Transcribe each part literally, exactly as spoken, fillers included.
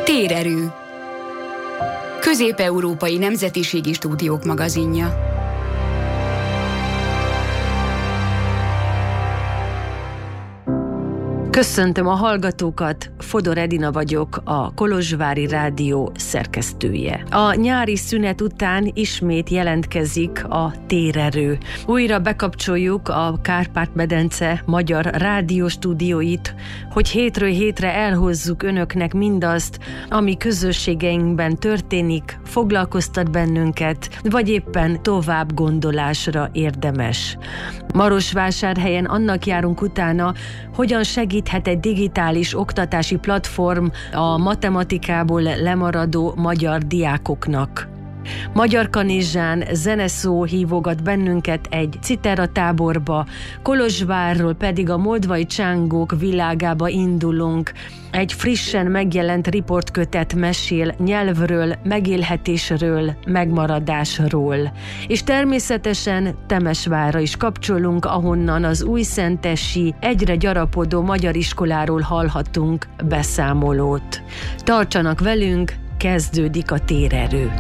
Térerő. Közép-európai nemzetiségi stúdiók magazinja. Köszöntöm a hallgatókat, Fodor Edina vagyok, a Kolozsvári Rádió szerkesztője. A nyári szünet után ismét jelentkezik a Térerő. Újra bekapcsoljuk a Kárpát-medence magyar rádióstúdióit, hogy hétről hétre elhozzuk önöknek mindazt, ami közösségeinkben történik, foglalkoztat bennünket, vagy éppen tovább gondolásra érdemes. Marosvásárhelyen annak járunk utána, hogyan segíthet egy digitális oktatási platform a matematikából lemaradó magyar diákoknak. Magyarkanizsán zeneszó hívogat bennünket egy citera táborba, Kolozsvárról pedig a moldvai csángók világába indulunk. Egy frissen megjelent riportkötet mesél nyelvről, megélhetésről, megmaradásról. És természetesen Temesvárra is kapcsolunk, ahonnan az újszentesi, egyre gyarapodó magyar iskoláról hallhatunk beszámolót. Tartsanak velünk, kezdődik a Térerő.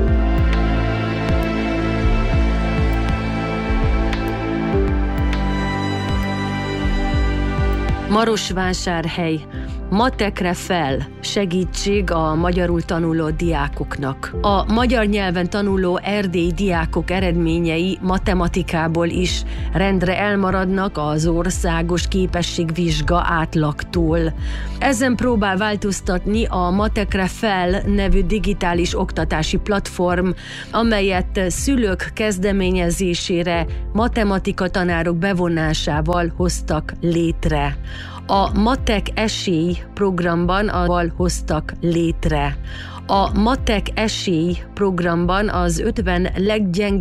Marosvásárhely, matekre fel, segítség a magyarul tanuló diákoknak. A magyar nyelven tanuló erdélyi diákok eredményei matematikából is rendre elmaradnak az országos képességvizsga átlagtól. Ezen próbál változtatni a Matekre fel nevű digitális oktatási platform, amelyet szülők kezdeményezésére matematika tanárok bevonásával hoztak létre. A Matek Esély programban aval hoztak létre. A Matek Esély programban az ötven leggyengébb